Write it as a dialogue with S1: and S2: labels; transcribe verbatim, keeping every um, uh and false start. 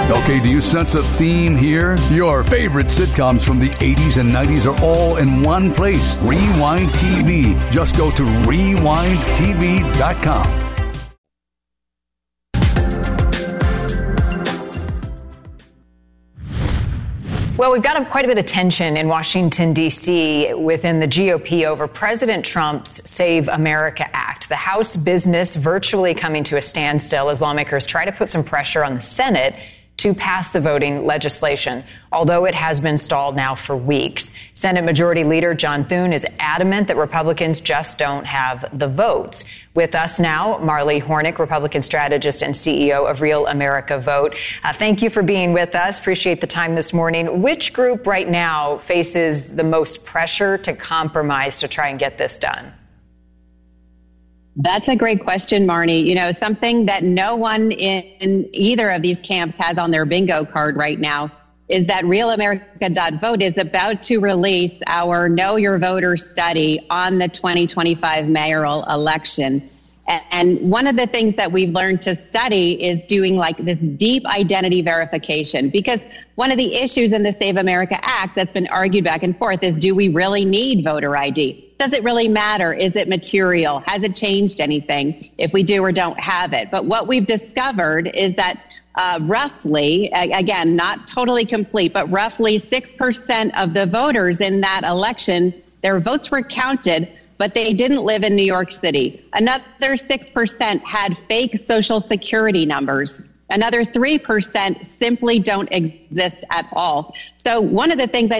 S1: Okay, do you sense a theme here? Your favorite sitcoms from the eighties and nineties are all in one place. Rewind T V. Just go to rewind t v dot com.
S2: Well, we've got a, quite a bit of tension in Washington, D C within the G O P over President Trump's Save America Act. The House business virtually coming to a standstill as lawmakers try to put some pressure on the Senate to pass the voting legislation, although it has been stalled now for weeks. Senate Majority Leader John Thune is adamant that Republicans just don't have the votes. With us now, Marley Hornick, Republican strategist and C E O of Real America Vote. Uh, thank you for being with us. Appreciate the time this morning. Which group right now faces the most pressure to compromise to try and get this done?
S3: That's a great question, Marnie. You know, something that no one in either of these camps has on their bingo card right now is that Real America dot Vote is about to release our Know Your Voter study on the twenty twenty-five mayoral election. And one of the things that we've learned to study is doing like this deep identity verification, because one of the issues in the Save America Act that's been argued back and forth is, do we really need voter I D? Does it really matter? Is it material? Has it changed anything if we do or don't have it? But what we've discovered is that uh, roughly, again, not totally complete, but roughly six percent of the voters in that election, their votes were counted, but they didn't live in New York City. Another six percent had fake Social Security numbers. Another three percent simply don't exist at all. So one of the things I